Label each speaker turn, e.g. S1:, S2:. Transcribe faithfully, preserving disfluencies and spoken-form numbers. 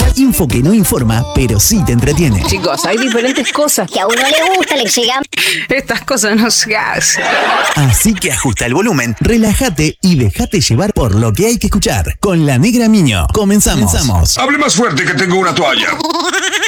S1: Info que no informa, pero sí te entretiene.
S2: Chicos, hay diferentes cosas
S3: que a uno le gusta, le llegan.
S2: Estas cosas no se hacen.
S1: Así que ajusta el volumen, relájate y déjate llevar por lo que hay que escuchar. Con La Negra Miño. Comenzamos. Comenzamos.
S4: Hable más fuerte que tengo una toalla.